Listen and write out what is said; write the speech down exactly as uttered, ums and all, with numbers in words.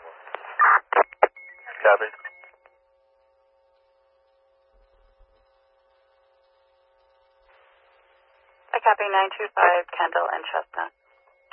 Copy. I copy nine two five Kendall and Chestnut.